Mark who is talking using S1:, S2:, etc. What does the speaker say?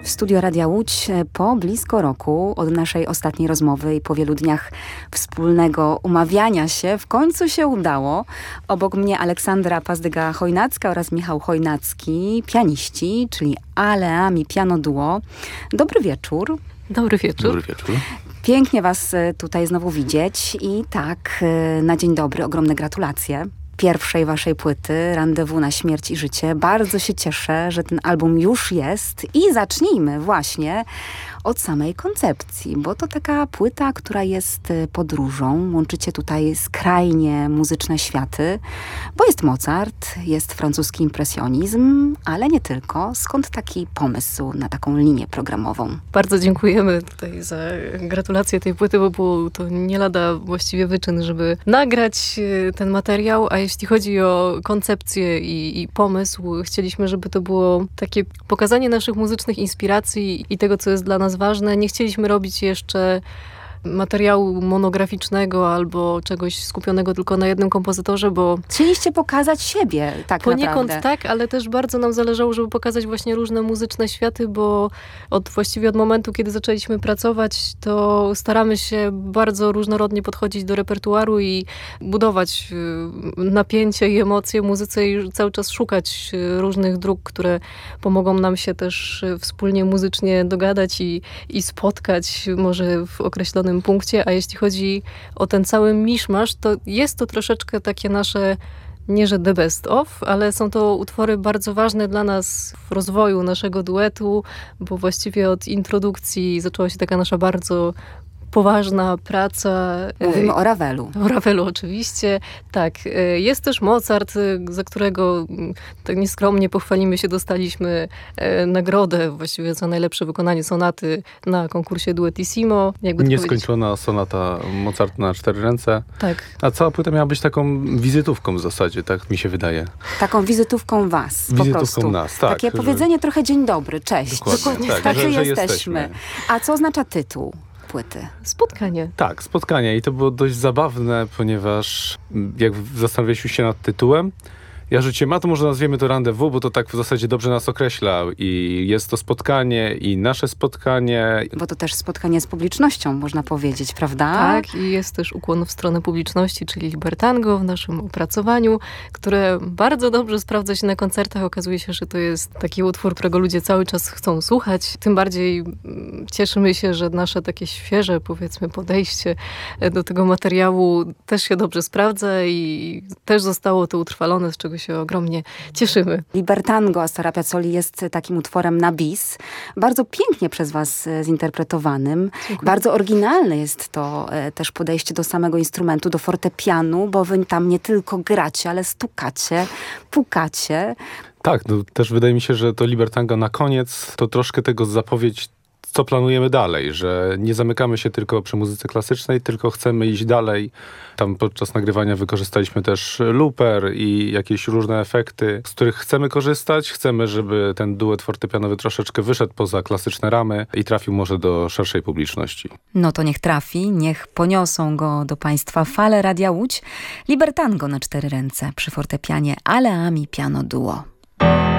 S1: Studio Radia Łódź po blisko roku od naszej ostatniej rozmowy i po wielu dniach wspólnego umawiania się w końcu się udało. Obok mnie Aleksandra Pazdyga-Chojnacka oraz Michał Chojnacki, pianiści, czyli Aleami Piano Duo. Dobry wieczór.
S2: Dobry wieczór.
S3: Dobry wieczór.
S1: Pięknie was tutaj znowu widzieć i tak, na dzień dobry, ogromne gratulacje pierwszej waszej płyty, Randewu na śmierć i życie. Bardzo się cieszę, że ten album już jest i zacznijmy właśnie od samej koncepcji, bo to taka płyta, która jest podróżą. Łączycie tutaj skrajnie muzyczne światy, bo jest Mozart, jest francuski impresjonizm, ale nie tylko. Skąd taki pomysł na taką linię programową?
S2: Bardzo dziękujemy tutaj za gratulacje tej płyty, bo był to nie lada właściwie wyczyn, żeby nagrać ten materiał, a jeśli chodzi o koncepcję i pomysł, chcieliśmy, żeby to było takie pokazanie naszych muzycznych inspiracji i tego, co jest dla nas ważne. Nie chcieliśmy robić jeszcze materiału monograficznego albo czegoś skupionego tylko na jednym kompozytorze, bo...
S1: Chcieliście pokazać siebie, tak
S2: poniekąd
S1: naprawdę.
S2: tak, ale też bardzo nam zależało, żeby pokazać właśnie różne muzyczne światy, bo właściwie od momentu, kiedy zaczęliśmy pracować, to staramy się bardzo różnorodnie podchodzić do repertuaru i budować napięcie i emocje w muzyce i cały czas szukać różnych dróg, które pomogą nam się też wspólnie muzycznie dogadać i spotkać może w określonym punkcie, a jeśli chodzi o ten cały miszmasz, to jest to troszeczkę takie nasze, nie że the best of, ale są to utwory bardzo ważne dla nas w rozwoju naszego duetu, bo właściwie od introdukcji zaczęła się taka nasza bardzo poważna praca.
S1: Mówimy o Ravelu.
S2: O Ravelu oczywiście, tak. Jest też Mozart, za którego tak nieskromnie pochwalimy się, dostaliśmy nagrodę właściwie za najlepsze wykonanie sonaty na konkursie Duettissimo.
S3: Nieskończona sonata Mozart na 4 ręce.
S2: Tak.
S3: A cała płyta miała być taką wizytówką w zasadzie, tak mi się wydaje.
S1: Taką wizytówką was,
S3: wizytówką
S1: po prostu.
S3: nas, tak.
S1: Takie powiedzenie trochę dzień dobry, cześć.
S3: Dokładnie, tak,
S1: Tacy
S3: że
S1: jesteśmy. A co oznacza tytuł płyty?
S2: Spotkanie.
S3: Tak, spotkanie. I to było dość zabawne, ponieważ jak zastanawialiśmy się nad tytułem, ja rzuciłem, a to może nazwiemy to Randewu, bo to tak w zasadzie dobrze nas określa. I jest to spotkanie i nasze spotkanie.
S1: Bo to też spotkanie z publicznością, można powiedzieć, prawda?
S2: Tak, i jest też ukłon w stronę publiczności, czyli Libertango w naszym opracowaniu, które bardzo dobrze sprawdza się na koncertach. Okazuje się, że to jest taki utwór, którego ludzie cały czas chcą słuchać. Tym bardziej cieszymy się, że nasze takie świeże, powiedzmy, podejście do tego materiału też się dobrze sprawdza i też zostało to utrwalone, z czego się ogromnie cieszymy.
S1: Libertango Astora Piazzoli jest takim utworem na bis. Bardzo pięknie przez was zinterpretowanym.
S2: Dziękuję.
S1: Bardzo oryginalne jest to też podejście do samego instrumentu, do fortepianu, bo wy tam nie tylko gracie, ale stukacie, pukacie.
S3: Tak, no, też wydaje mi się, że to Libertango na koniec to troszkę tego zapowiedź, co planujemy dalej, że nie zamykamy się tylko przy muzyce klasycznej, tylko chcemy iść dalej. Tam podczas nagrywania wykorzystaliśmy też looper i jakieś różne efekty, z których chcemy korzystać. Chcemy, żeby ten duet fortepianowy troszeczkę wyszedł poza klasyczne ramy i trafił może do szerszej publiczności.
S1: No to niech trafi, niech poniosą go do państwa fale Radia Łódź. Libertango na 4 ręce przy fortepianie Aleami Piano Duo.